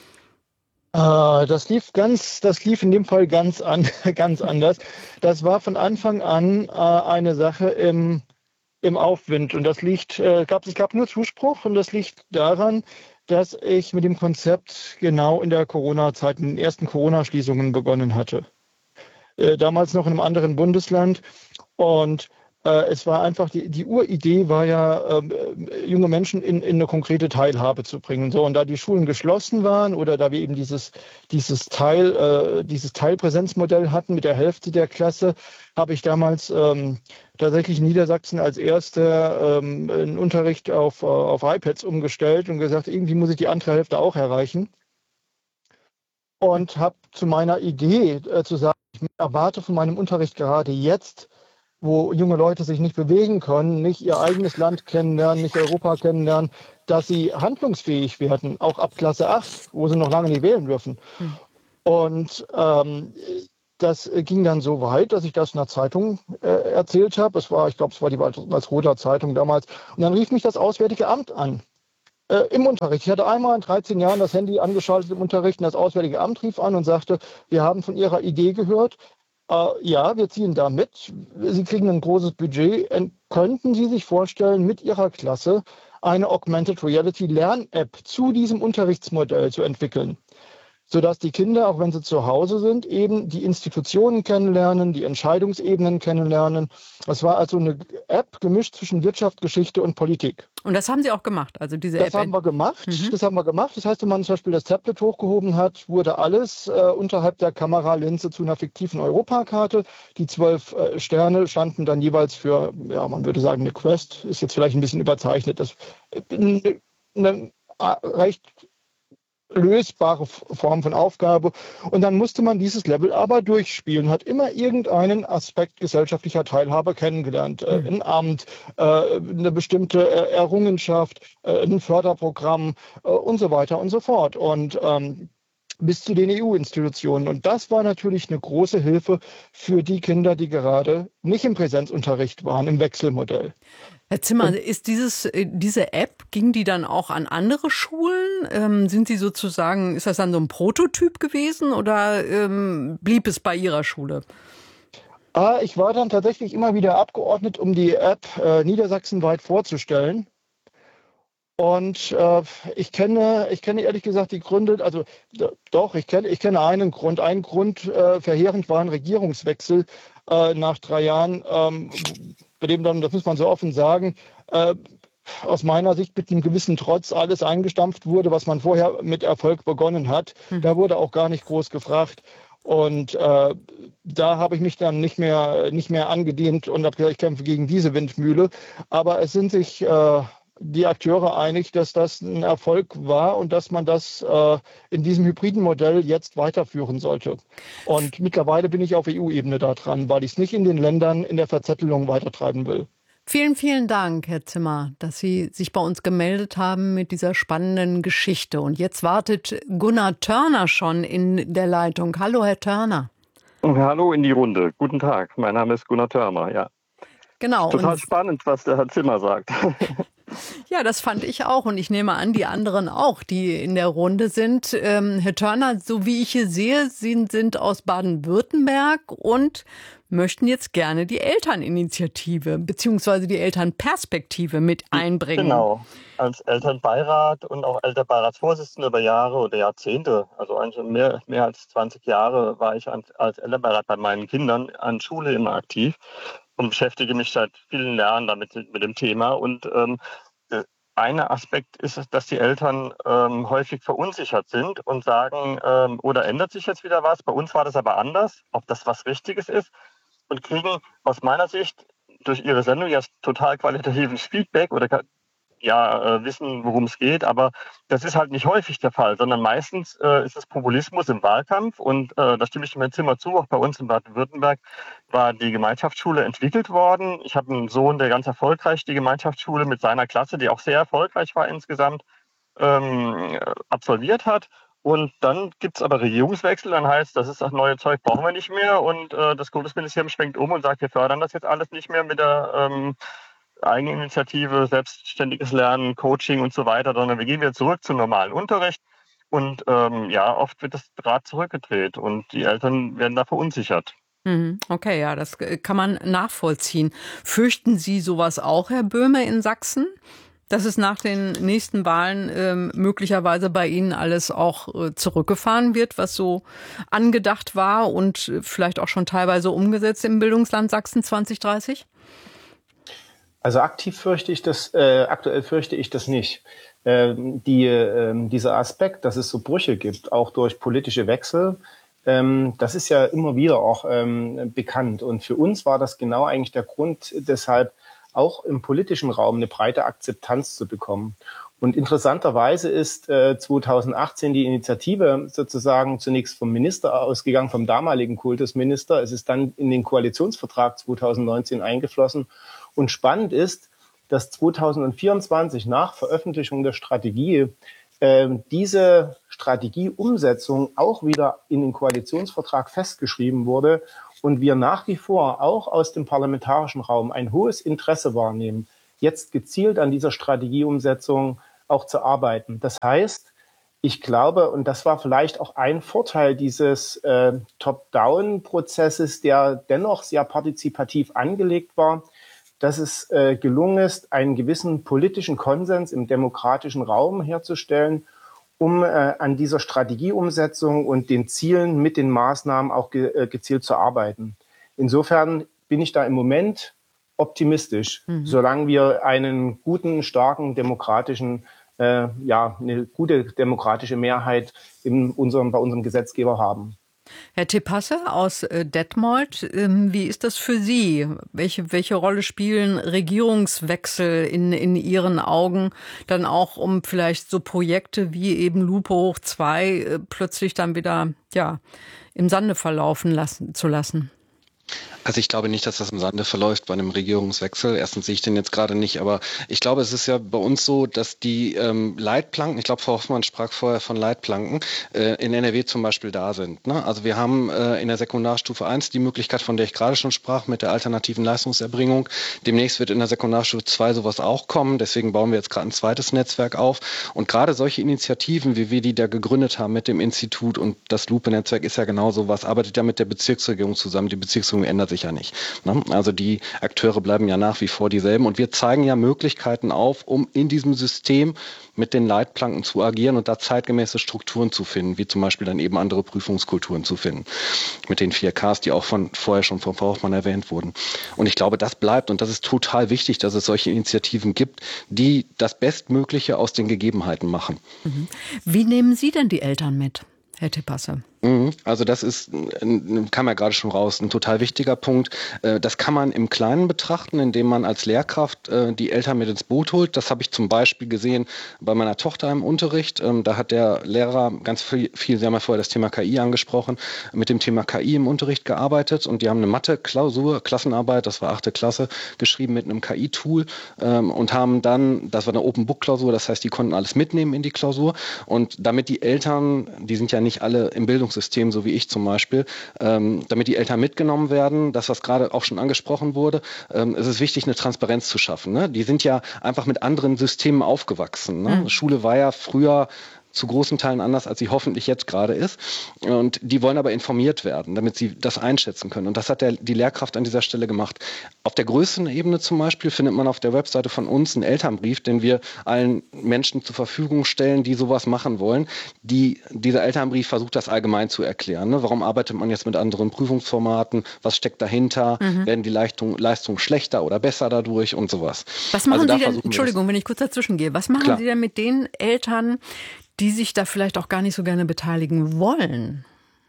Äh, das lief ganz, das lief in dem Fall ganz, an, ganz anders. Das war von Anfang an äh, eine Sache im, im Aufwind. Und das liegt, äh, gab, es gab nur Zuspruch und das liegt daran, dass ich mit dem Konzept genau in der Corona-Zeit, in den ersten Corona-Schließungen begonnen hatte. Äh, damals noch in einem anderen Bundesland. Und äh, es war einfach, die, die Uridee war ja, äh, junge Menschen in, in eine konkrete Teilhabe zu bringen. So, und da die Schulen geschlossen waren oder da wir eben dieses, dieses, Teil, äh, dieses Teilpräsenzmodell hatten mit der Hälfte der Klasse, habe ich damals ähm, tatsächlich in Niedersachsen als erster ähm, einen Unterricht auf, auf iPads umgestellt und gesagt, irgendwie muss ich die andere Hälfte auch erreichen. und habe zu meiner Idee äh, zu sagen, ich erwarte von meinem Unterricht gerade jetzt, wo junge Leute sich nicht bewegen können, nicht ihr eigenes Land kennenlernen, nicht Europa kennenlernen, dass sie handlungsfähig werden, auch ab Klasse acht, wo sie noch lange nicht wählen dürfen. Hm. Und ähm, das ging dann so weit, dass ich das in der Zeitung äh, erzählt habe. Es war, ich glaube, es war die Walsroder Zeitung damals. Und dann rief mich das Auswärtige Amt an. Äh, Im Unterricht. Ich hatte einmal in dreizehn Jahren das Handy angeschaltet im Unterricht und das Auswärtige Amt rief an und sagte, wir haben von Ihrer Idee gehört. Äh, ja, wir ziehen da mit. Sie kriegen ein großes Budget. Könnten Sie sich vorstellen, mit Ihrer Klasse eine Augmented Reality Lern-App zu diesem Unterrichtsmodell zu entwickeln? Sodass die Kinder, auch wenn sie zu Hause sind, eben die Institutionen kennenlernen, die Entscheidungsebenen kennenlernen. Das war also eine App gemischt zwischen Wirtschaft, Geschichte und Politik. Und das haben Sie auch gemacht, also diese das App? Das haben wir gemacht. Mhm. Das haben wir gemacht. Das heißt, wenn man zum Beispiel das Tablet hochgehoben hat, wurde alles äh, unterhalb der Kameralinse zu einer fiktiven Europakarte. Die zwölf äh, Sterne standen dann jeweils für, ja, man würde sagen, eine Quest. Ist jetzt vielleicht ein bisschen überzeichnet. Das äh, eine recht lösbare Form von Aufgabe. Und dann musste man dieses Level aber durchspielen, hat immer irgendeinen Aspekt gesellschaftlicher Teilhabe kennengelernt. Mhm. Äh, ein Amt, äh, eine bestimmte Errungenschaft, äh, ein Förderprogramm äh, und so weiter und so fort. Und ähm, bis zu den E U-Institutionen. Und das war natürlich eine große Hilfe für die Kinder, die gerade nicht im Präsenzunterricht waren, im Wechselmodell. Herr Zimmer, und ist dieses, diese App, ging die dann auch an andere Schulen? Ähm, sind Sie sozusagen, ist das dann so ein Prototyp gewesen oder ähm, blieb es bei Ihrer Schule? Ah, ich war dann tatsächlich immer wieder abgeordnet, um die App äh, niedersachsenweit vorzustellen. Und äh, ich kenne, ich kenne ehrlich gesagt die Gründe, also doch, ich kenne, ich kenne einen Grund. Ein Grund äh, verheerend war ein Regierungswechsel äh, nach drei Jahren, ähm, bei dem dann, das muss man so offen sagen, äh, aus meiner Sicht mit einem gewissen Trotz alles eingestampft wurde, was man vorher mit Erfolg begonnen hat. Hm. Da wurde auch gar nicht groß gefragt. Und äh, da habe ich mich dann nicht mehr, nicht mehr angedient und habe gesagt, ich kämpfe gegen diese Windmühle. Aber es sind sich äh, die Akteure einig, dass das ein Erfolg war und dass man das äh, in diesem hybriden Modell jetzt weiterführen sollte. Und mittlerweile bin ich auf E U-Ebene da dran, weil ich es nicht in den Ländern in der Verzettelung weitertreiben will. Vielen, vielen Dank, Herr Zimmer, dass Sie sich bei uns gemeldet haben mit dieser spannenden Geschichte. Und jetzt wartet Gunnar Törner schon in der Leitung. Hallo, Herr Törner. Hallo in die Runde. Guten Tag. Mein Name ist Gunnar Törner, ja. Genau. Total spannend, was der Herr Zimmer sagt. Ja, das fand ich auch und ich nehme an, die anderen auch, die in der Runde sind. Ähm, Herr Törner, so wie ich hier sehe, Sie sind aus Baden-Württemberg und möchten jetzt gerne die Elterninitiative bzw. die Elternperspektive mit einbringen. Genau, als Elternbeirat und auch Elternbeiratsvorsitzender über Jahre oder Jahrzehnte, also eigentlich mehr, mehr als zwanzig Jahre war ich als Elternbeirat bei meinen Kindern an Schule immer aktiv und beschäftige mich seit vielen Jahren damit mit dem Thema. Und ähm, ein Aspekt ist, dass die Eltern ähm, häufig verunsichert sind und sagen, ähm, oder ändert sich jetzt wieder was? Bei uns war das aber anders, ob das was Richtiges ist. Und kriegen aus meiner Sicht durch ihre Sendung jetzt total qualitatives Feedback oder ja äh, wissen, worum es geht. Aber das ist halt nicht häufig der Fall, sondern meistens äh, ist es Populismus im Wahlkampf. Und äh, da stimme ich dem Herrn Zimmer zu, auch bei uns in Baden-Württemberg war die Gemeinschaftsschule entwickelt worden. Ich habe einen Sohn, der ganz erfolgreich die Gemeinschaftsschule mit seiner Klasse, die auch sehr erfolgreich war insgesamt, ähm, absolviert hat. Und dann gibt es aber Regierungswechsel, dann heißt, das ist das neue Zeug, brauchen wir nicht mehr. Und äh, das Kultusministerium schwenkt um und sagt, wir fördern das jetzt alles nicht mehr mit der ähm, Eigeninitiative, selbstständiges Lernen, Coaching und so weiter, sondern wir gehen wieder zurück zum normalen Unterricht. Und ähm, ja, oft wird das Rad zurückgedreht und die Eltern werden da verunsichert. Okay, ja, das kann man nachvollziehen. Fürchten Sie sowas auch, Herr Böhme, in Sachsen? Dass es nach den nächsten Wahlen äh, möglicherweise bei Ihnen alles auch äh, zurückgefahren wird, was so angedacht war und äh, vielleicht auch schon teilweise umgesetzt im Bildungsland Sachsen zwanzig dreißig? Also aktiv fürchte ich das, äh, aktuell fürchte ich das nicht. Ähm, die, äh, dieser Aspekt, dass es so Brüche gibt, auch durch politische Wechsel, ähm, das ist ja immer wieder auch ähm, bekannt. Und für uns war das genau eigentlich der Grund, deshalb auch im politischen Raum eine breite Akzeptanz zu bekommen. Und interessanterweise ist äh, zweitausendachtzehn die Initiative sozusagen zunächst vom Minister ausgegangen, vom damaligen Kultusminister. Es ist dann in den Koalitionsvertrag zweitausendneunzehn eingeflossen. Und spannend ist, dass zweitausendvierundzwanzig nach Veröffentlichung der Strategie äh, diese Strategieumsetzung auch wieder in den Koalitionsvertrag festgeschrieben wurde und wir nach wie vor auch aus dem parlamentarischen Raum ein hohes Interesse wahrnehmen, jetzt gezielt an dieser Strategieumsetzung auch zu arbeiten. Das heißt, ich glaube, und das war vielleicht auch ein Vorteil dieses äh, Top-Down-Prozesses, der dennoch sehr partizipativ angelegt war, dass es äh, gelungen ist, einen gewissen politischen Konsens im demokratischen Raum herzustellen, um äh, an dieser Strategieumsetzung und den Zielen mit den Maßnahmen auch ge äh, gezielt zu arbeiten. Insofern bin ich da im Moment optimistisch, mhm. solange wir einen guten, starken, demokratischen, äh, ja, eine gute demokratische Mehrheit in unserem, bei unserem Gesetzgeber haben. Herr Tepasse aus äh, Detmold, ähm, wie ist das für Sie? Welche, welche Rolle spielen Regierungswechsel in, in Ihren Augen dann auch, um vielleicht so Projekte wie eben Lupe hoch zwei äh, plötzlich dann wieder ja, im Sande verlaufen lassen, zu lassen? Also ich glaube nicht, dass das im Sande verläuft bei einem Regierungswechsel. Erstens sehe ich den jetzt gerade nicht, aber ich glaube, es ist ja bei uns so, dass die ähm, Leitplanken, ich glaube, Frau Hoffmann sprach vorher von Leitplanken, äh, in N R W zum Beispiel da sind. Ne? Also wir haben äh, in der Sekundarstufe eins die Möglichkeit, von der ich gerade schon sprach, mit der alternativen Leistungserbringung. Demnächst wird in der Sekundarstufe zwei sowas auch kommen. Deswegen bauen wir jetzt gerade ein zweites Netzwerk auf. Und gerade solche Initiativen, wie wir die da gegründet haben mit dem Institut, und das Lupe-Netzwerk ist ja genau sowas, arbeitet ja mit der Bezirksregierung zusammen. Die Bezirksregierung ändert sich ja nicht. Ne? Also die Akteure bleiben ja nach wie vor dieselben und wir zeigen ja Möglichkeiten auf, um in diesem System mit den Leitplanken zu agieren und da zeitgemäße Strukturen zu finden, wie zum Beispiel dann eben andere Prüfungskulturen zu finden. Mit den vier Ks, die auch von vorher schon von Frau Hoffmann erwähnt wurden. Und ich glaube, das bleibt und das ist total wichtig, dass es solche Initiativen gibt, die das Bestmögliche aus den Gegebenheiten machen. Mhm. Wie nehmen Sie denn die Eltern mit, Herr Tepasse? Also das ist, kam ja gerade schon raus, ein total wichtiger Punkt. Das kann man im Kleinen betrachten, indem man als Lehrkraft die Eltern mit ins Boot holt. Das habe ich zum Beispiel gesehen bei meiner Tochter im Unterricht. Da hat der Lehrer ganz viel, viel, Sie haben ja vorher das Thema K I angesprochen, mit dem Thema K I im Unterricht gearbeitet und die haben eine Mathe-Klausur, Klassenarbeit, das war achte Klasse, geschrieben mit einem K I-Tool und haben dann, das war eine Open-Book-Klausur, das heißt, die konnten alles mitnehmen in die Klausur und damit die Eltern, die sind ja nicht alle im Bildungs System, so wie ich zum Beispiel, ähm, damit die Eltern mitgenommen werden, das, was gerade auch schon angesprochen wurde, ähm, es ist wichtig, eine Transparenz zu schaffen. Ne? Die sind ja einfach mit anderen Systemen aufgewachsen. Ne? Mhm. Schule war ja früher zu großen Teilen anders, als sie hoffentlich jetzt gerade ist. Und die wollen aber informiert werden, damit sie das einschätzen können. Und das hat der, die Lehrkraft an dieser Stelle gemacht. Auf der größeren Ebene zum Beispiel findet man auf der Webseite von uns einen Elternbrief, den wir allen Menschen zur Verfügung stellen, die sowas machen wollen. Die, dieser Elternbrief versucht, das allgemein zu erklären. Ne? Warum arbeitet man jetzt mit anderen Prüfungsformaten? Was steckt dahinter? Mhm. Werden die Leistung, Leistungen schlechter oder besser dadurch und sowas? Was machen also Sie denn, Entschuldigung, wenn ich kurz dazwischen gehe, was machen Klar. Sie denn mit den Eltern, die sich da vielleicht auch gar nicht so gerne beteiligen wollen?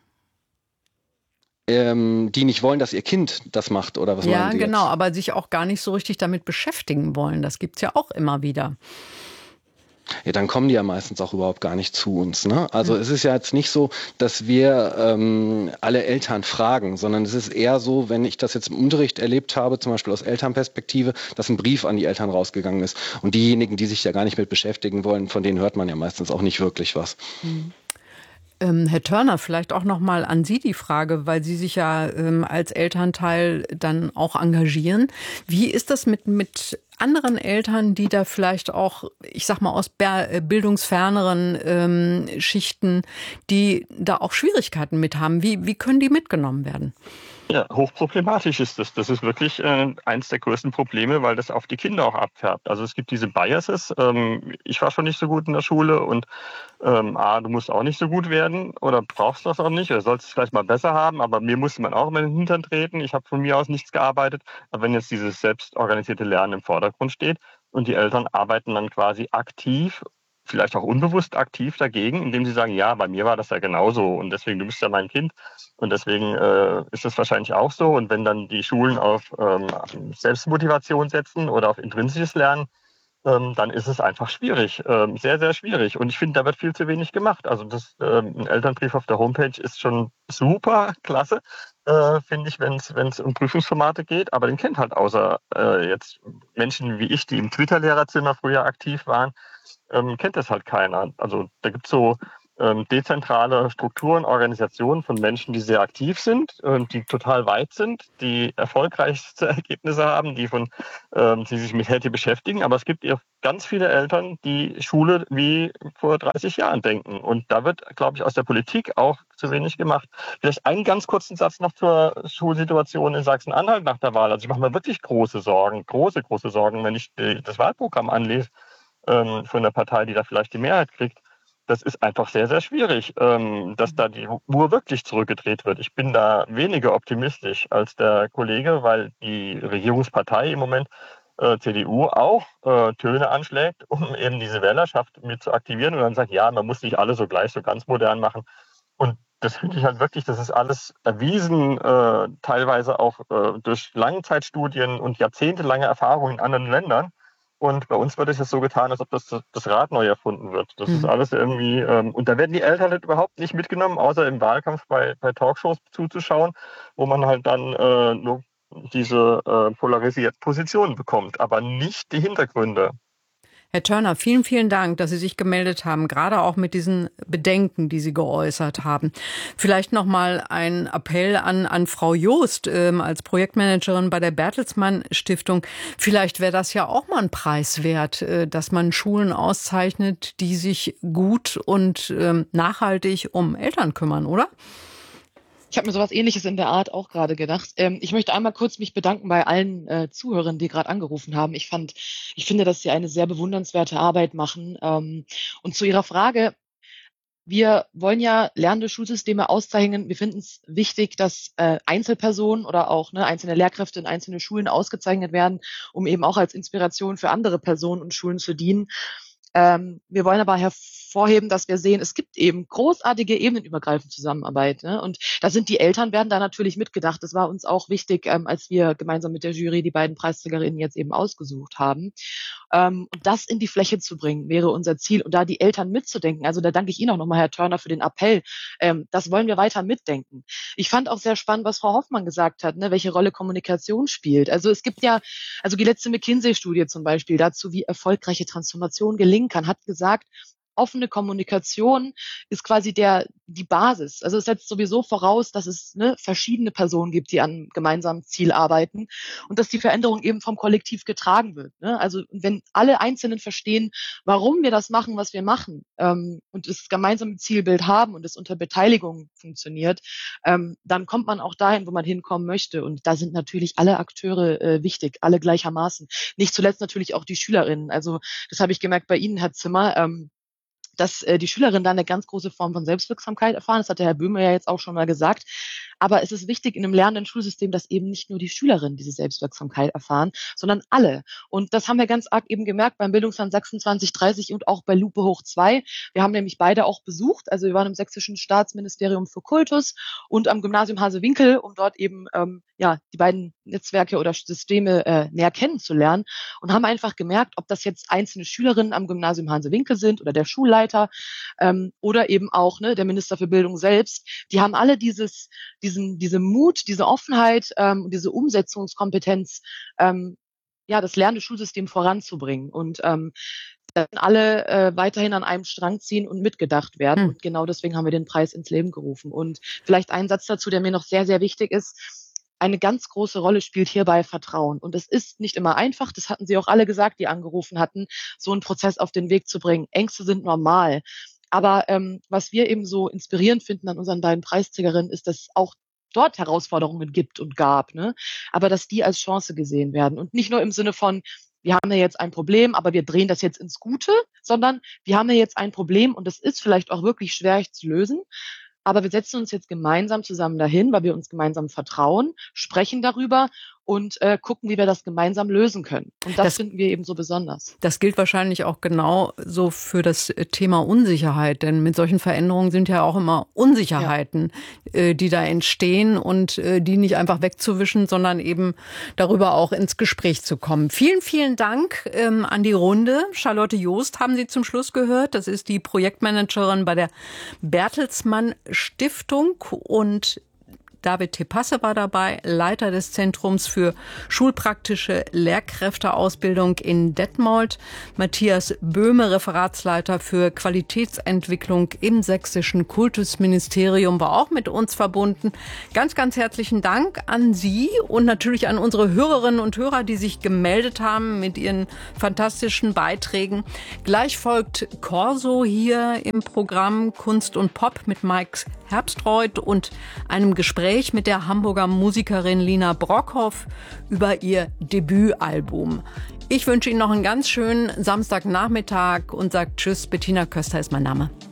Ähm, die nicht wollen, dass ihr Kind das macht, oder was ja, meinen Sie genau, jetzt? aber sich auch gar nicht so richtig damit beschäftigen wollen. Das gibt's ja auch immer wieder. Ja, dann kommen die ja meistens auch überhaupt gar nicht zu uns. Ne? Also mhm. es ist ja jetzt nicht so, dass wir ähm, alle Eltern fragen, sondern es ist eher so, wenn ich das jetzt im Unterricht erlebt habe, zum Beispiel aus Elternperspektive, dass ein Brief an die Eltern rausgegangen ist. Und diejenigen, die sich ja gar nicht mit beschäftigen wollen, von denen hört man ja meistens auch nicht wirklich was. Mhm. Ähm, Herr Törner, vielleicht auch noch mal an Sie die Frage, weil Sie sich ja ähm, als Elternteil dann auch engagieren. Wie ist das mit, mit anderen Eltern, die da vielleicht auch, ich sag mal, aus bildungsferneren ähm, Schichten, die da auch Schwierigkeiten mit haben? Wie, wie können die mitgenommen werden? Ja, hochproblematisch ist das. Das ist wirklich äh, eins der größten Probleme, weil das auf die Kinder auch abfärbt. Also es gibt diese Biases. Ähm, ich war schon nicht so gut in der Schule und ähm, A, du musst auch nicht so gut werden oder brauchst das auch nicht oder sollst es vielleicht mal besser haben, aber mir musste man auch immer in den Hintern treten. Ich habe von mir aus nichts gearbeitet. Aber wenn jetzt dieses selbstorganisierte Lernen im Vordergrund steht und die Eltern arbeiten dann quasi aktiv, vielleicht auch unbewusst aktiv dagegen, indem sie sagen, ja, bei mir war das ja genauso und deswegen, du bist ja mein Kind und deswegen äh, ist das wahrscheinlich auch so. Und wenn dann die Schulen auf ähm, Selbstmotivation setzen oder auf intrinsisches Lernen, ähm, dann ist es einfach schwierig, ähm, sehr, sehr schwierig. Und ich finde, da wird viel zu wenig gemacht. Also das, ähm, ein Elternbrief auf der Homepage ist schon super, klasse, äh, finde ich, wenn es um Prüfungsformate geht. Aber den kennt halt außer äh, jetzt Menschen wie ich, die im Twitter-Lehrerzimmer früher aktiv waren, ähm, kennt das halt keiner. Also da gibt es so ähm, dezentrale Strukturen, Organisationen von Menschen, die sehr aktiv sind, ähm, die total weit sind, die erfolgreichste Ergebnisse haben, die von, ähm, die sich mit H E T I beschäftigen. Aber es gibt ja ganz viele Eltern, die Schule wie vor dreißig Jahren denken. Und da wird, glaube ich, aus der Politik auch zu wenig gemacht. Vielleicht einen ganz kurzen Satz noch zur Schulsituation in Sachsen-Anhalt nach der Wahl. Also ich mache mir wirklich große Sorgen, große, große Sorgen, wenn ich die, das Wahlprogramm anlese ähm, von der Partei, die da vielleicht die Mehrheit kriegt. Das ist einfach sehr, sehr schwierig, ähm, dass da die Uhr wirklich zurückgedreht wird. Ich bin da weniger optimistisch als der Kollege, weil die Regierungspartei im Moment, äh, C D U, auch äh, Töne anschlägt, um eben diese Wählerschaft mit zu aktivieren und dann sagt, ja, man muss nicht alle so gleich so ganz modern machen. Und das finde ich halt wirklich, das ist alles erwiesen, äh, teilweise auch äh, durch Langzeitstudien und jahrzehntelange Erfahrungen in anderen Ländern. Und bei uns wird es jetzt so getan, als ob das, das Rad neu erfunden wird. Das mhm. ist alles irgendwie, ähm, und da werden die Eltern halt überhaupt nicht mitgenommen, außer im Wahlkampf bei, bei Talkshows zuzuschauen, wo man halt dann äh, nur diese äh, polarisierte Positionen bekommt, aber nicht die Hintergründe. Herr Törner, vielen, vielen Dank, dass Sie sich gemeldet haben, gerade auch mit diesen Bedenken, die Sie geäußert haben. Vielleicht noch mal ein Appell an, an Frau Joost ähm, als Projektmanagerin bei der Bertelsmann Stiftung. Vielleicht wäre das ja auch mal ein Preis wert, äh, dass man Schulen auszeichnet, die sich gut und ähm, nachhaltig um Eltern kümmern, oder? Ich habe mir sowas Ähnliches in der Art auch gerade gedacht. Ähm, ich möchte einmal kurz mich bedanken bei allen äh, Zuhörern, die gerade angerufen haben. Ich fand, ich finde, dass sie eine sehr bewundernswerte Arbeit machen. Ähm, und zu Ihrer Frage: Wir wollen ja lernende Schulsysteme auszeichnen. Wir finden es wichtig, dass äh, Einzelpersonen oder auch ne, einzelne Lehrkräfte in einzelne Schulen ausgezeichnet werden, um eben auch als Inspiration für andere Personen und Schulen zu dienen. Ähm, wir wollen aber hervorheben, dass wir sehen, es gibt eben großartige ebenenübergreifende Zusammenarbeit. Ne? Und da sind die Eltern, werden da natürlich mitgedacht. Das war uns auch wichtig, ähm, als wir gemeinsam mit der Jury die beiden Preisträgerinnen jetzt eben ausgesucht haben. Ähm, und das in die Fläche zu bringen, wäre unser Ziel. Und da die Eltern mitzudenken, also da danke ich Ihnen auch nochmal, Herr Törner, für den Appell. Ähm, das wollen wir weiter mitdenken. Ich fand auch sehr spannend, was Frau Hoffmann gesagt hat, ne, welche Rolle Kommunikation spielt. Also es gibt ja, also die letzte McKinsey-Studie zum Beispiel dazu, wie erfolgreiche Transformation gelingen kann, hat gesagt, offene Kommunikation ist quasi der die Basis. Also es setzt sowieso voraus, dass es ne, verschiedene Personen gibt, die an einem gemeinsamen Ziel arbeiten und dass die Veränderung eben vom Kollektiv getragen wird. Ne? Also wenn alle Einzelnen verstehen, warum wir das machen, was wir machen ähm, und das gemeinsame Zielbild haben und es unter Beteiligung funktioniert, ähm, dann kommt man auch dahin, wo man hinkommen möchte. Und da sind natürlich alle Akteure äh, wichtig, alle gleichermaßen. Nicht zuletzt natürlich auch die Schülerinnen. Also das habe ich gemerkt bei Ihnen, Herr Zimmer, ähm, dass äh, die Schülerinnen da eine ganz große Form von Selbstwirksamkeit erfahren. Das hat der Herr Böhme ja jetzt auch schon mal gesagt. Aber es ist wichtig in einem lernenden Schulsystem, dass eben nicht nur die Schülerinnen diese Selbstwirksamkeit erfahren, sondern alle. Und das haben wir ganz arg eben gemerkt beim Bildungsland Sachsen zwanzig dreißig und auch bei Lupe hoch zwei. Wir haben nämlich beide auch besucht. Also wir waren im Sächsischen Staatsministerium für Kultus und am Gymnasium Hasewinkel, um dort eben ähm, ja die beiden Netzwerke oder Systeme äh, näher kennenzulernen und haben einfach gemerkt, ob das jetzt einzelne Schülerinnen am Gymnasium Hasewinkel sind oder der Schulleiter ähm, oder eben auch ne, der Minister für Bildung selbst. Die haben alle dieses diesen, diese Mut, diese Offenheit ähm, und diese Umsetzungskompetenz, ähm, ja, das lernende Schulsystem voranzubringen und ähm, dann alle äh, weiterhin an einem Strang ziehen und mitgedacht werden. Mhm. Und genau deswegen haben wir den Preis ins Leben gerufen. Und vielleicht ein Satz dazu, der mir noch sehr, sehr wichtig ist. Eine ganz große Rolle spielt hierbei Vertrauen. Und es ist nicht immer einfach, das hatten Sie auch alle gesagt, die angerufen hatten, so einen Prozess auf den Weg zu bringen. Ängste sind normal. Aber ähm, was wir eben so inspirierend finden an unseren beiden Preisträgerinnen, ist, dass es auch dort Herausforderungen gibt und gab, ne? Aber dass die als Chance gesehen werden. Und nicht nur im Sinne von, wir haben ja jetzt ein Problem, aber wir drehen das jetzt ins Gute, sondern wir haben ja jetzt ein Problem und das ist vielleicht auch wirklich schwer zu lösen. Aber wir setzen uns jetzt gemeinsam zusammen dahin, weil wir uns gemeinsam vertrauen, sprechen darüber und äh, gucken, wie wir das gemeinsam lösen können. Und das, das finden wir eben so besonders. Das gilt wahrscheinlich auch genau so für das Thema Unsicherheit, denn mit solchen Veränderungen sind ja auch immer Unsicherheiten, ja. äh, die da entstehen und äh, die nicht einfach wegzuwischen, sondern eben darüber auch ins Gespräch zu kommen. Vielen, vielen Dank ähm, an die Runde. Charlotte Joost haben Sie zum Schluss gehört. Das ist die Projektmanagerin bei der Bertelsmann Stiftung, und David Tepasse war dabei, Leiter des Zentrums für schulpraktische Lehrkräfteausbildung in Detmold. Matthias Böhme, Referatsleiter für Qualitätsentwicklung im sächsischen Kultusministerium, war auch mit uns verbunden. Ganz, ganz herzlichen Dank an Sie und natürlich an unsere Hörerinnen und Hörer, die sich gemeldet haben mit ihren fantastischen Beiträgen. Gleich folgt Corso hier im Programm Kunst und Pop mit Mike Herbstreuth und einem Gespräch mit der Hamburger Musikerin Lina Brockhoff über ihr Debütalbum. Ich wünsche Ihnen noch einen ganz schönen Samstagnachmittag und sage Tschüss. Bettina Köster ist mein Name.